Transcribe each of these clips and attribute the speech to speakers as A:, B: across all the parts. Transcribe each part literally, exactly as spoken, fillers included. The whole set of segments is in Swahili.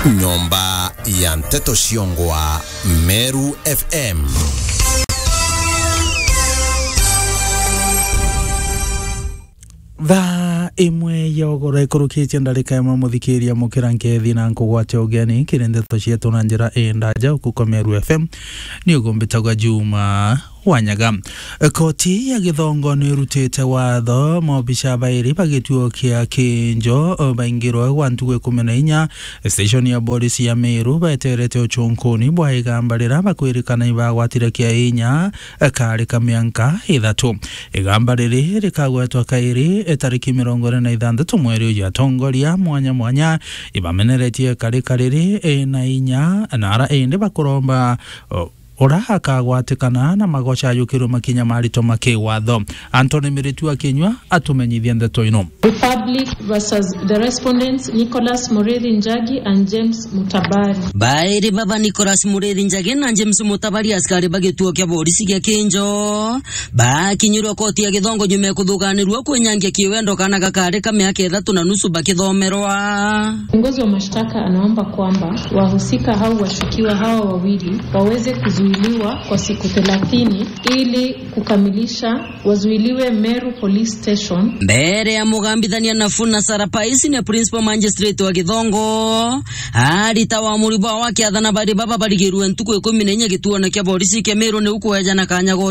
A: Nyomba ya Mteto Shiongwa, Meru F M.
B: Tha imwe yogora ikurukitie ndarika imwe muthikiria mukiranke thina nkugwate ugeni kirendeto cietu na njira endaja ukuko Meru F M ni ugumbitagwa Juma Wanyaga. Koti ya Githongo ni rutete watho mobisha bairi bagituo kia Kinjo baingirwa gwantuwe kumi na inya station ya polisi ya Meru baeterete uchunkuni bwa igambarira bakwirikana ibagwatire kia inya kari kamyanka ithatu. Igambariri rikagwetwa kairi tariki mirongo ine na ithandatu mweri uyu atongoria mwanya mwanya ibameneretie kari kariri na inya nara indi bakuromba ora akagwatikana na magocha yukiru makinya marito makiwatho. Anthony Miritua Kinyua atumenyithia ndeto ino.
C: Republic versus the respondents Nicholas Mureithi Njagi and James Mutabari.
D: Bairi baba Nicholas Mureithi Njagi na James Mutabari askari bagituo kia polisi kia Kinjo ba kinyirwa koti ya Githongo nyume kuthuganirwa kwenyangia kiwendo kana gakari kamyaka ithatu na nusu bakithomerwa.
C: Kiongozi wa mashtaka anaomba kwamba wahusika hao washukiwa hao wawili waweze kuzuiliwa kwa siku thelathini ili kukamilisha wazuiliwe Meru Police Station.
D: Mbere ya mugambithania Nafuna Sarapaisi ni principal magistrate wa Githongo alita wa muribo wake athana bari baba barigirwe ntuku ikumi na inya gituona kia polisi kia Meru ni ukweja na kanyago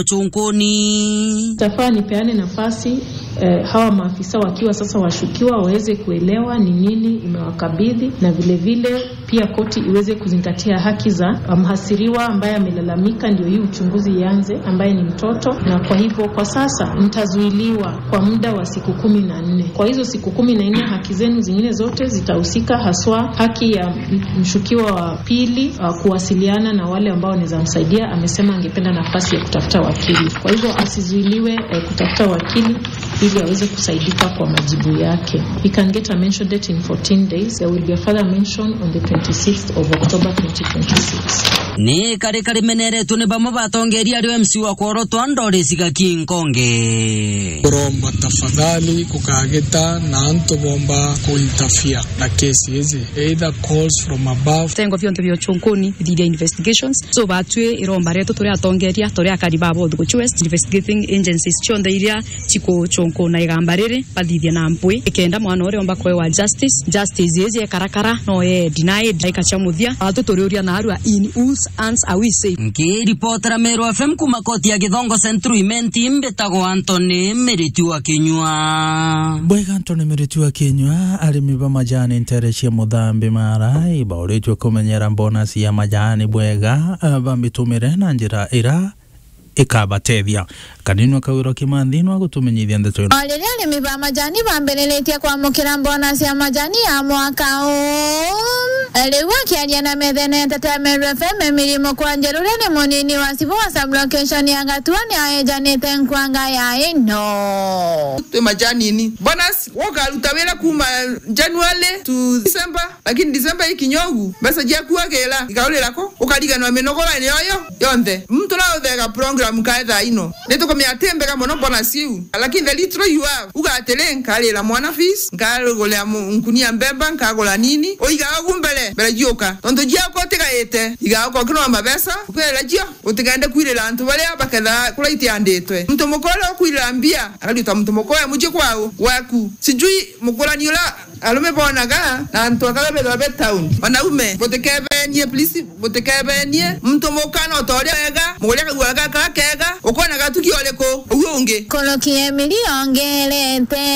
D: chunkoni.
C: Tafaa nipeane nafasi eh, hawa maafisa wakiwa sasa washukiwa waweze kuelewa ni nini imewakabidhi na vile vile pia koti iweze kuzingatia haki za mhasiriwa ambaye amelalamika ndio hii uchunguzi ianze ambaye ni mtoto, na kwa hivyo kwa sasa mtazuiliwa kwa muda wa siku kumi na nne. Kwa hizo siku kumi na nne haki zenu zingine zote zitahusika, haswa haki ya mshukiwa wa pili uh, kuwasiliana na wale ambao wanaweza msaidia. Amesema angependa nafasi ya kutafuta wakili, kwa hivyo asizuiliwe eh, kutafuta wakili ili aweze kusaidika kwa majibu yake. He can get a mention date in fourteen days. There will be a further mention on the twenty-sixth of October twenty twenty-six.
D: Ni kare kare menere tune bamo batongeria ari M C wa Koro Twandore siga Kinkonge.
E: Kuromba tafadhali kukageta na anto bomba kuintafia na kesi hizi either calls from above
F: tengo vionte vyo chunkoni dhidi ya investigations so batwe iromba reto tore atongeria tore akariba bodo ku West investigating agencies chonda iria chiko chonko na igambarire badithia na mpwe ikenda mwana ore omba kwa justice justice yeze karakara no ye denied daika chamuthia atotoria na arua in us ans awise.
D: Nki reporter Meru F M kuma koti ya Githongo Central imenti mbetago Anthony Miritua Kinyua.
B: Bwega Anthony Miritua Kinyua alimiba majani ntereshia mudhambi mara iba uretwe kumenyera bonus ya majani bwega bamitumire na njira ira ikabatethia kanino kawiro kimandhino gutumenyithia ndeto ino.
G: Alele alimiba majani bambeleletia kwa mukira bonus ya majani ya mwaka huu. Elewa kialia na medhene tata Meru F M milimo kwa njerule ni monini wasifu wa sublocation ya ngatuani aejani tenkwanga ya ino.
H: Tue majani ini bonus waka utawela kuma January to December, lakini December ikinyogu basa jia kuwa kela ikaule lako ukaliga na menogola ni yoyo yonde mtu lao dhega program kaedha ino neto kwa miatembe kama no bonus yu lakini the little you have ugatele nkale la mwana fees nkale gole nkunia mbeba nkagola nini oiga agumbele bela joka tondo jia ko tega ete iga ko kino mabesa upela jia utigande kuile antu bale abakala kula itiandetwe mtu mukolo kuilambia alita mtu mukoya muje kwao waku sijui mukola nyola alume bonaga na antu akala bela be town wanaume botekebe nie please botekebe nie mtu mukano tolega mukolega gwaga kakega ukona gatuki oleko uyonge
G: kolokie miliongelete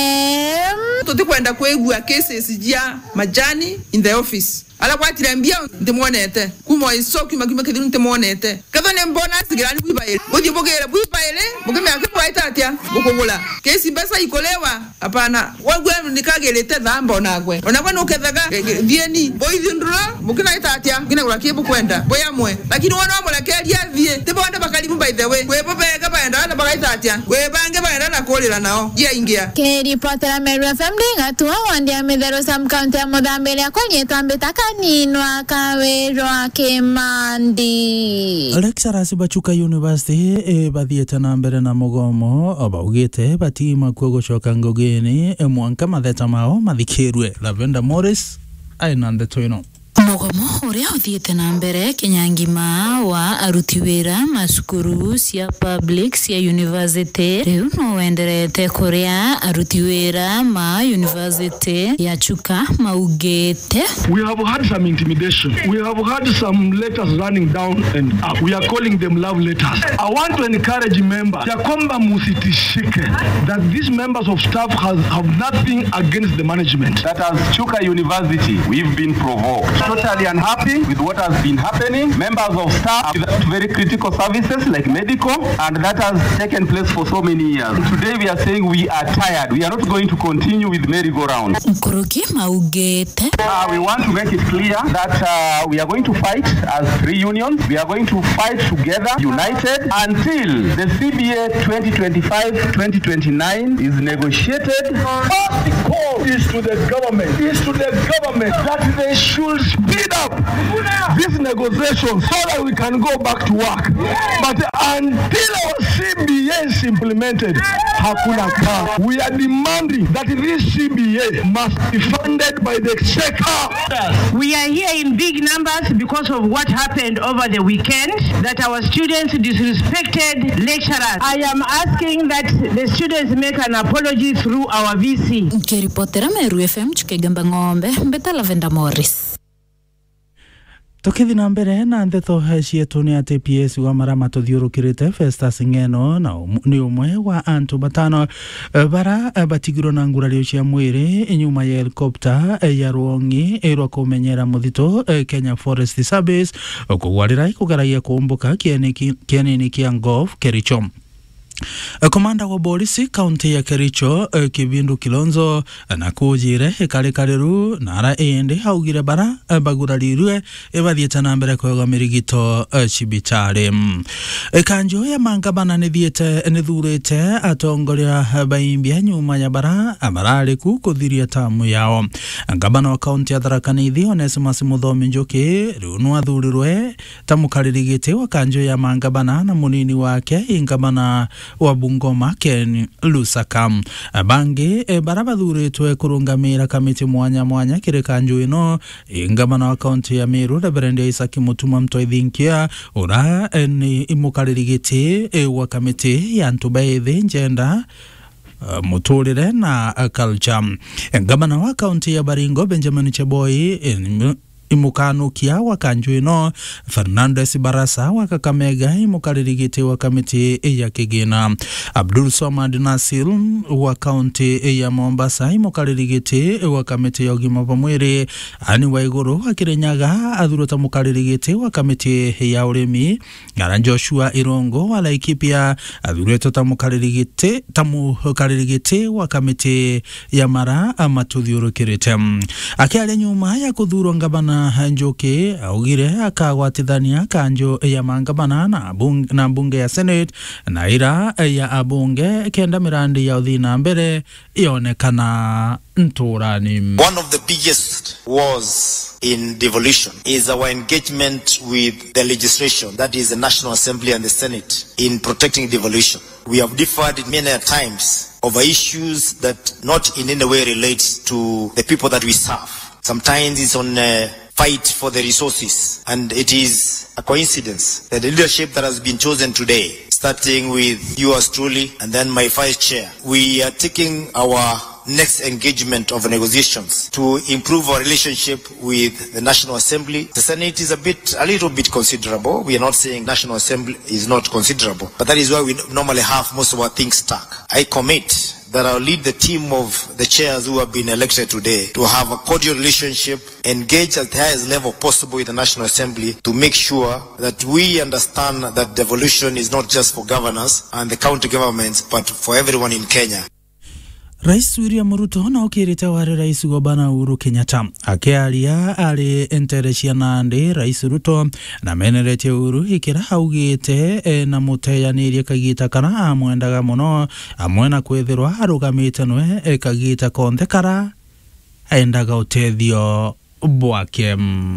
H: tote kwenda kwegua cases jia majani in the office ala kwa tirambia ntemonete kumo isoki makima kedinu ntemonete kadone mbona sigirani buibaile odi bogera buibaile bogeme akwa itatia bokogula kesi besa ikolewa hapana wagwe nikagelete dhamba nagwe onagwe nokedhaga vieni boidhindura bokina itatia ngine kula kibu kwenda boyamwe lakini wana wamola kelia vie tebonda bakalimu by the way we bobega baenda na bakaitatia we bange baenda na kolera nao jia ingia
G: ke reporter Meru F M dinga tu wandia medero sam county ya Modambele akonye tambetaka Ninwa Kawero Kimandi.
B: Lecturers Bachuka University e bathiete na mbere na mugomo abaugite batima kugocoka ngogeni mwanka matheta mao mathikirwe. Lavenda Morris aina ndeto ino.
I: Mugomo uria uthiete na mbere Kenyangima wa aruti wira masukuru cia public cia university riu no wenderete kuria aruti wira ma university ya Chuka maugete.
J: We have had some intimidation. We have had some letters running down and up. We are calling them love letters. I want to encourage members ya kwamba musitishike that these members of staff has, have nothing against the management.
K: That as Chuka University, we've been provoked. Totally unhappy with what has been happening. Members of staff with very critical services like medical, and that has taken place for so many years. Today we are saying we are tired. We are not going to continue with merry-go-round. Uh, we want to make it clear that uh, we are going to fight as three unions. We are going to fight together, united, until the C B A twenty twenty-five twenty twenty-nine is negotiated.
J: What the call is to the government, is to the government that they should speed up this negotiation so that we can go back to work. But until our C B A is implemented, hakuna kaa. We are demanding that this C B A must be funded by the exchequer.
L: We are here in big numbers because of what happened over the weekend, that our students disrespected lecturers. I am asking that the students make an apology through our V C.
I: Kiripotera Meru F M Chikegamba Ng'ombe Mbeta Lavenda Morris.
B: Tukithi na mbere na ndeto cietu ni ati P S wa marama tuthiurukirite Festus Ng'eno na ni umwe wa antu batano bara batigirwo na ngurario cia mwiri nyuma ya helicopter ya Ruongi irwa kumenyera muthito Kenya Forest Service kugwarira ikugaragia kumbuka kienini kia Ngof Kericho. Komanda wa polisi kaunti ya Kericho Kibindu Kilonzo na kujire kale kaleru nara ende haugire bara bagurarirwe ebathiete na mbere kwega mirigito cibitari. Kanjo ya mangabana ni thiete ni thurite atongoria baimbia nyuma ya bara amarariku kuthiria tamu yao. Ngabana wa kaunti ya Tharaka Nithi Onesmus Muthomi Njuki riu no athurirwe tamukaririgite wa kanjo ya mangabana na munini wake ingabana wa Bungoma Ken Lusaka. Bangi e barabadhuritwe kurungamira kamiti mwanya mwanya kire kanju ino ingabana wa kaunti ya Meru Reverend Isaac Mutuma Mtoithinkia ura ni imukaririgite e wa kamiti ya Ntubaithi Njenda Uh, muturire na uh, culture. Ngabana wa kaunti ya Baringo Benjamin Cheboi in imukanukia wa kanju ino Fernandez Barasa wa Kakamega imukaririgite wa kamiti ya Kigina. Abdul Somad Nasir wa kaunti ya Mombasa imukaririgite wa kamiti ya ugima wa mwiri. Ani Waiguru wa Kirinyaga athurota mukaririgite wa kamiti ya urimi. Ngara Joshua Irongo wa Laikipia athureta tamukaririgite tamukaririgite wa kamiti ya Mara amatuthiurukirite. Akiaria nyuma ya kuthurwa ngabana Njuki augire akagwatithania kanjo ya mangabana na bunge, na bunge ya Senate na ira ya abunge kenda mirandi ya uthina mbere ionekana nturani.
M: One of the biggest wars in devolution is our engagement with the legislation, that is the National Assembly and the Senate, in protecting devolution. We have differed many times over issues that not in any way relate to the people that we serve. Sometimes it's on uh, fight for the resources, and it is a coincidence that the leadership that has been chosen today, starting with yours truly and then my vice chair, we are taking our next engagement of negotiations to improve our relationship with the National Assembly. The Senate is a bit, a little bit considerable. We are not saying National Assembly is not considerable, but that is where we normally have most of our things stuck. I commit that I'll lead the team of the chairs who have been elected today to have a cordial relationship, engage at the highest level possible with the National Assembly to make sure that we understand that devolution is not just for governors and the county governments, but for everyone in Kenya.
B: Rais William Ruto na ukirite wari Rais Gobana Uhuru Kenyatta akiaria ari entereshia nandi Rais Ruto na menerete Uhuru ikira haugite e, na muteyanirie kagita kana amwendaga muno amwena kwethirwa arugamite nwe e, kagita konde kara aendaga utethio bwake.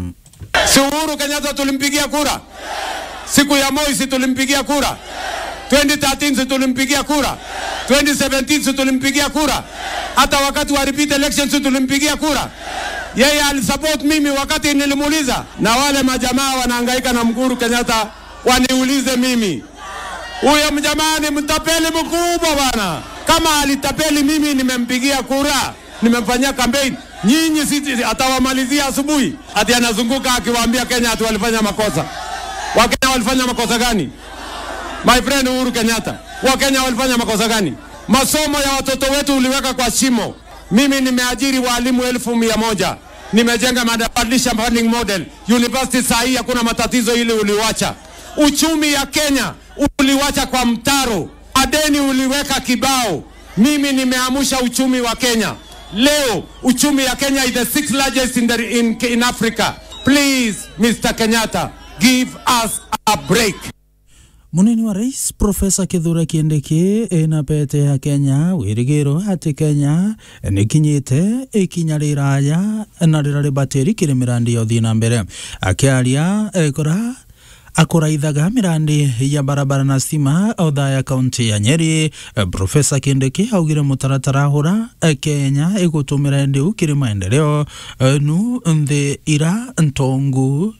N: Si Uhuru Kenyatta tulimpigia kura? Siku ya Moi si tulimpigia kura? twenty thirteen si tulimpigia kura? twenty seventeen si tulimpigia kura? Hata wakati wa repeat elections si tulimpigia kura? Yeye alisupport mimi wakati nilimuuliza, na wale majamaa wanahangaika na Uhuru Kenyatta waniulize mimi. Huyo mjamaa ni mtapeli mkubwa bana. Kama alitapeli mimi nimempigia kura, nimemfanyia campaign. Nyinyi sisi atawamalizia asubuhi. Ati anazunguka akiwaambia Kenya ati walifanya makosa. Wakenya walifanya makosa gani? My friend Uhuru Kenyatta, Wakenya walifanya makosa gani? Masomo ya watoto wetu uliweka kwa shimo. Mimi nimeajiri walimu elfu mia moja. Nimejenga mabadilisha funding model. University sahi hakuna matatizo ili uliwacha. Uchumi ya Kenya uliwacha kwa mtaro. Madeni uliweka kibao. Mimi nimeamusha uchumi wa Kenya. Leo uchumi ya Kenya is the sixth largest in, the, in, in Africa. Please, Mister Kenyatta, give us a break.
B: Munini wa rais Profesa Kithure Kindiki ena pete ya Kenya wirigiro ati Kenya nikinyite ikinya riraya na rirari bateri kiri mirandi yothi na mbere akiaria ekora akuraithaga mirandi ya barabara na stima otha ya kaunti ya Nyeri. Profesa Kindiki augire mutaratara hura Kenya igutumira ndiu kiri maendeleo nu nthi ira ntongu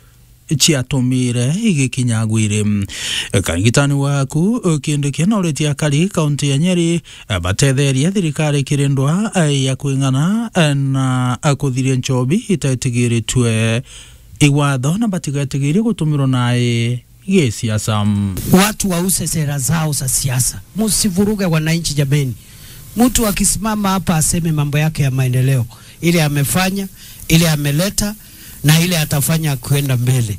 B: chiatumire igikinya gwire. Karigitani waku Kindiki na ureti akari kaunti ya Nyeri batetheria thirikari kirindwa ya kwing'ana na akuthiria nchobi itaitigiritwe iwatho na batigatigiri gutumirwo nae gisiasa.
O: Watu wause sera zao za siasa, msivuruge wananchi jameni. Mtu akisimama hapa aseme mambo yake ya maendeleo, ile amefanya, ile ameleta na ile atafanya kwenda mbele.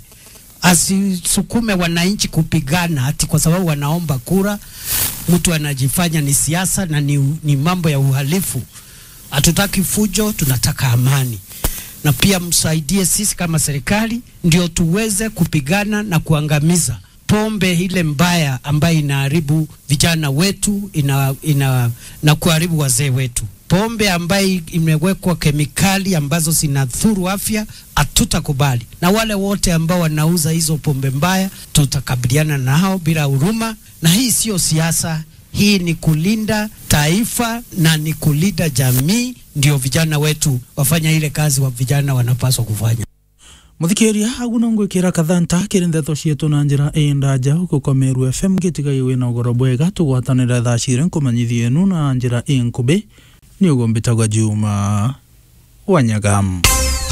O: Asisukume wananchi kupigana ati kwa sababu wanaomba kura. Mtu anajifanya ni siasa na ni, ni mambo ya uhalifu. Hatutaki fujo, tunataka amani. Na pia msaidie sisi kama serikali ndio tuweze kupigana na kuangamiza pombe ile mbaya ambayo inaharibu vijana wetu, ina, ina, na kuharibu wazee wetu. Pombe ambayo imewekwa kemikali ambazo zinadhuru afya hatutakubali. Na wale wote ambao wanauza hizo pombe mbaya tutakabiliana nao bila huruma. Na hii sio siasa, hii ni kulinda taifa na ni kulinda jamii, ndio vijana wetu wafanya ile kazi wa vijana wanapaswa kufanya.
B: Muthikiria aguna ngwikira kathanta kirindeto cietu na njira indaja uko Meru F M gitiga iwe na ugoro bwega tugwatanira thashire nkumanyithie nu na njira inkube ni ugombitagwa Juma Wanyagam.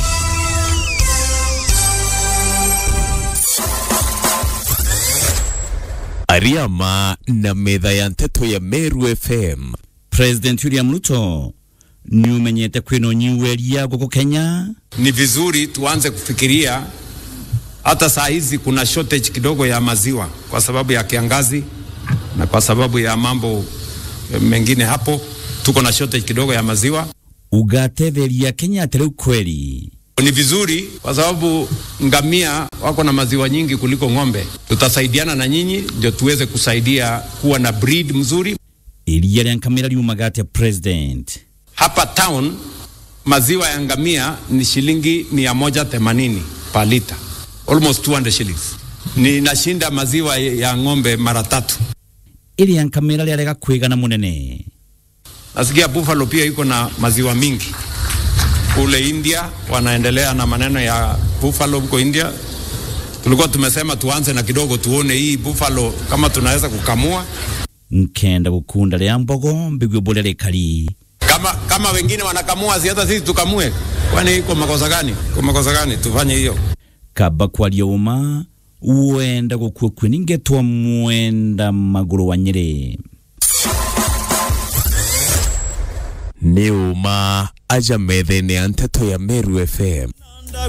P: Ariama na medha ya nteto ya Meru F M.
Q: President William Ruto ni umenyete kwino nyiweria guko Kenya.
N: Ni vizuri tuanze kufikiria hata saa hizi kuna shortage kidogo ya maziwa kwa sababu ya kiangazi na kwa sababu ya mambo mengine hapo, tuko na shortage kidogo ya maziwa.
Q: Ugatetheria Kenya tere ukweli.
N: Ni vizuri kwa sababu ngamia wako na maziwa nyingi kuliko ng'ombe. Tutasaidiana na nyinyi ndio tuweze kusaidia kuwa na breed mzuri.
Q: Ilia ya kamera liumagate president.
N: Hapa town maziwa ya ngamia ni shilingi mia moja themanini per liter. Almost two hundred shillings. Ni nashinda maziwa ya ng'ombe mara tatu.
Q: Ili ya kamera lialega kwega na munene.
N: Nasikia Buffalo pia iko na maziwa mingi. Kule India wanaendelea na maneno ya Buffalo huko India. Tulikuwa tumesema tuanze na kidogo tuone hii Buffalo kama tunaweza kukamua.
Q: Nkenda gukunda lya mbogo mbigwe bolele kali.
N: Kama kama wengine wanakamua si hata sisi tukamue. Kwani iko makosa gani? Kwa makosa gani tufanye hiyo?
Q: Kaba kwa lioma uenda gukwe kweningetwa mwenda maguru wa Nyeri.
P: Neuma aja medhene anteto ya Meru F M.